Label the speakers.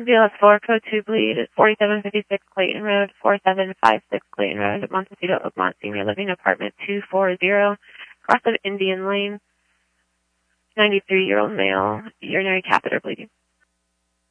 Speaker 1: BLS4, code 2 bleed, 4756 Clayton Road, 4756 Clayton Road, Montecito, Oakmont, Senior Living Apartment 240, cross of Indian Lane, 93-year-old male, urinary catheter bleeding.